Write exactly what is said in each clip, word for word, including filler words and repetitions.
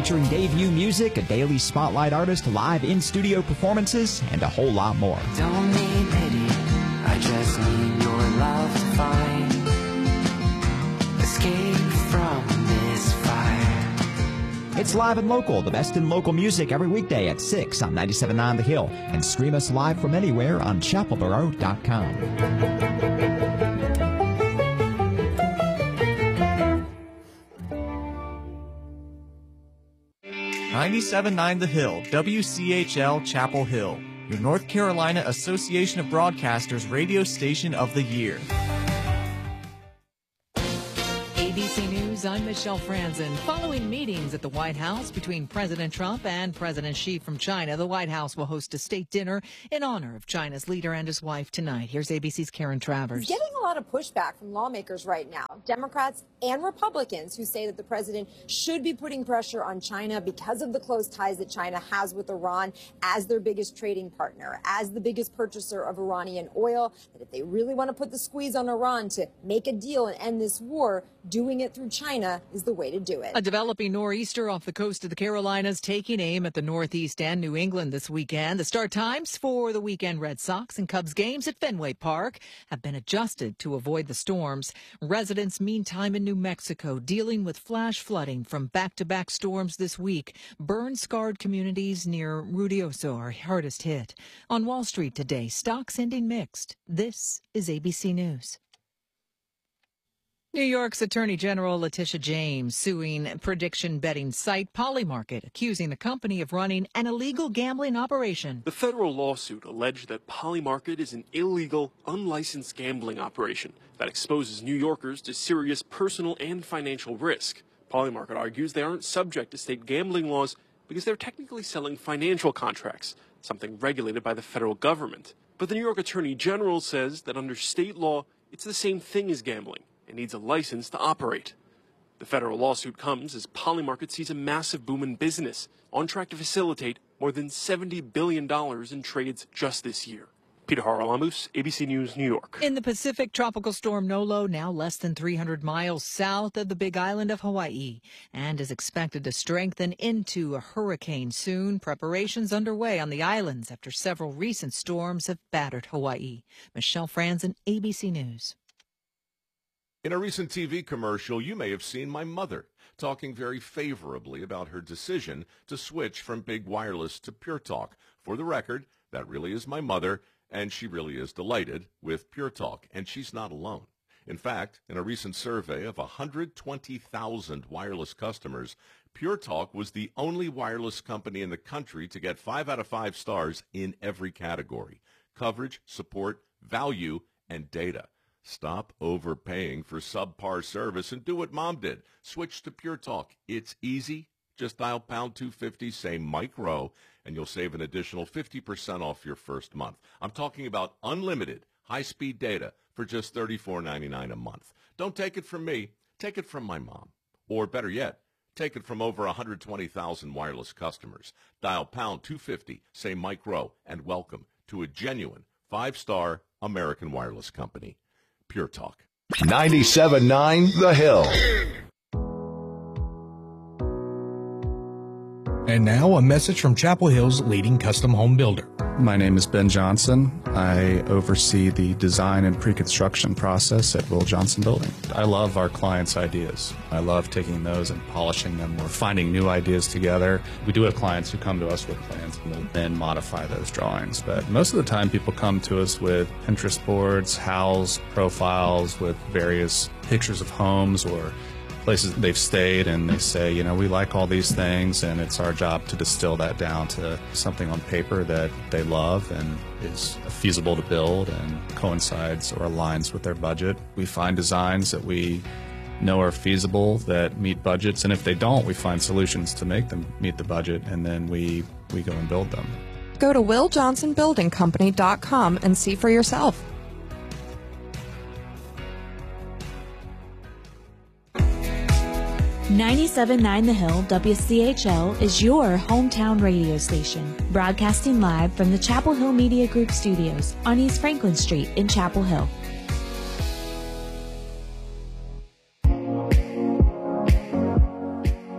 featuring debut music, a daily spotlight artist, live in-studio performances, and a whole lot more. Don't need pity, I just need your love to find escape from this fire. It's Live and Local, the best in local music every weekday at six on ninety-seven point nine The Hill, and stream us live from anywhere on chapel borough dot com. ninety-seven point nine The Hill, W C H L Chapel Hill, your North Carolina Association of Broadcasters radio station of the year. A B C News, I'm Michelle Franzen. Following meetings at the White House between President Trump and President Xi from China, the White House will host a state dinner in honor of China's leader and his wife tonight. Here's A B C's Karen Travers. He's getting a lot of pushback from lawmakers right now, Democrats and Republicans, who say that the president should be putting pressure on China because of the close ties that China has with Iran as their biggest trading partner, as the biggest purchaser of Iranian oil, that if they really want to put the squeeze on Iran to make a deal and end this war, doing it through China is the way to do it. A developing nor'easter off the coast of the Carolinas taking aim at the Northeast and New England this weekend. The start times for the weekend Red Sox and Cubs games at Fenway Park have been adjusted to avoid the storms. Residents, meantime, in New Mexico dealing with flash flooding from back-to-back storms this week. Burn-scarred communities near Ruidoso are hardest hit. On Wall Street today, stocks ending mixed. This is A B C News. New York's Attorney General Letitia James suing prediction betting site Polymarket, accusing the company of running an illegal gambling operation. The federal lawsuit alleged that Polymarket is an illegal, unlicensed gambling operation that exposes New Yorkers to serious personal and financial risk. Polymarket argues they aren't subject to state gambling laws because they're technically selling financial contracts, something regulated by the federal government. But the New York Attorney General says that under state law, it's the same thing as gambling. It needs a license to operate. The federal lawsuit comes as Polymarket sees a massive boom in business, on track to facilitate more than seventy billion dollars in trades just this year. Peter Haralamus, A B C News, New York. In the Pacific, Tropical Storm Nolo, now less than three hundred miles south of the Big Island of Hawaii, and is expected to strengthen into a hurricane soon. Preparations underway on the islands after several recent storms have battered Hawaii. Michelle Franzen, A B C News. In a recent T V commercial, you may have seen my mother talking very favorably about her decision to switch from big wireless to Pure Talk. For the record, that really is my mother, and she really is delighted with Pure Talk, and she's not alone. In fact, in a recent survey of one hundred twenty thousand wireless customers, Pure Talk was the only wireless company in the country to get five out of five stars in every category: coverage, support, value, and data. Stop overpaying for subpar service and do what Mom did. Switch to Pure Talk. It's easy. Just dial pound two fifty, say Mike Rowe, and you'll save an additional fifty percent off your first month. I'm talking about unlimited high-speed data for just thirty-four ninety-nine a month. Don't take it from me. Take it from my mom. Or better yet, take it from over one hundred twenty thousand wireless customers. Dial pound two fifty, say Mike Rowe, and welcome to a genuine five-star American wireless company. Pure Talk. ninety-seven point nine The Hill. And now a message from Chapel Hill's leading custom home builder. My name is Ben Johnson. I oversee the design and pre-construction process at Will Johnson Building. I love our clients' ideas. I love taking those and polishing them or finding new ideas together. We do have clients who come to us with plans and we'll then modify those drawings. But most of the time people come to us with Pinterest boards, house profiles with various pictures of homes or places they've stayed, and they say, you know, we like all these things, and it's our job to distill that down to something on paper that they love and is feasible to build and coincides or aligns with their budget. We find designs that we know are feasible, that meet budgets, and if they don't, we find solutions to make them meet the budget, and then we, we go and build them. Go to will johnson building company dot com and see for yourself. ninety-seven point nine The Hill W C H L is your hometown radio station, broadcasting live from the Chapel Hill Media Group studios on East Franklin Street in Chapel Hill.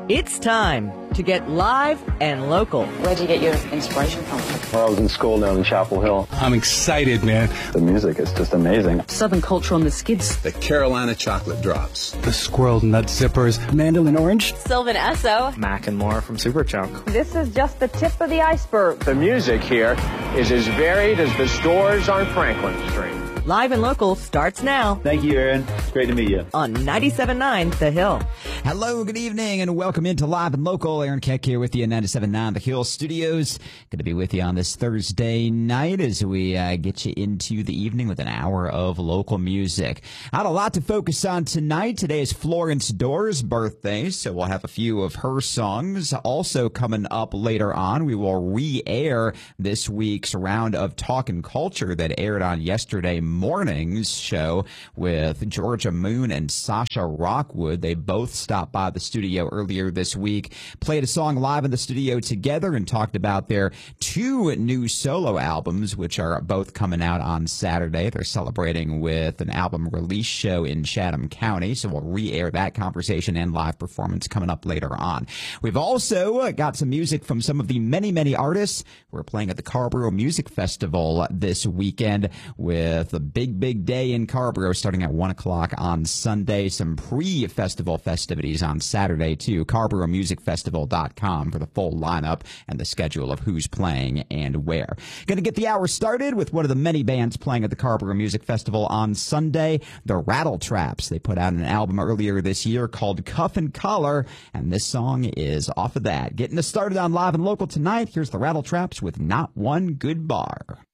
It's time to get live and local. Where'd you get your inspiration from? Well, I was in school down in Chapel Hill. I'm excited, man. The music is just amazing. Southern culture on the skids. The Carolina chocolate drops. The squirrel nut zippers. Mandolin orange. Sylvan Esso. Mac and more from Superchunk. This is just the tip of the iceberg. The music here is as varied as the stores on Franklin Street. Live and Local starts now. Thank you, Aaron. It's great to meet you. On ninety-seven point nine The Hill. Hello, good evening, and welcome into Live and Local. Aaron Keck here with you in ninety-seven point nine The Hill Studios. Good to be with you on this Thursday night as we uh, get you into the evening with an hour of local music. Not a lot to focus on tonight. Today is Florence Doerr's birthday, so we'll have a few of her songs. Also coming up later on, we will re-air this week's round of Talkin' Culture that aired on yesterday morning's show with Georgia Moon and Sasha Rockwood. They both stopped by the studio earlier this week, played a song live in the studio together, and talked about their two new solo albums, which are both coming out on Saturday. They're celebrating with an album release show in Chatham County, so we'll re-air that conversation and live performance coming up later on. We've also got some music from some of the many, many artists who are playing at the Carrboro Music Festival this weekend, with a big, big day in Carrboro starting at one o'clock on Sunday. Some pre-festival festivities on Saturday, too. Carrboro Music Festival dot com for the full lineup and the schedule of who's playing and where. Going to get the hour started with one of the many bands playing at the Carrboro Music Festival on Sunday, the Rattle Traps. They put out an album earlier this year called Cuff and Collar, and this song is off of that. Getting us started on Live and Local tonight, here's the Rattle Traps with Not One Good Bar.